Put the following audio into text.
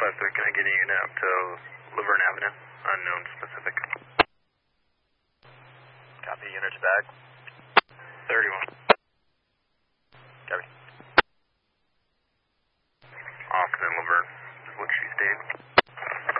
5-3, can I get a unit up to Laverne Avenue? Unknown specific. Copy, units back. 31.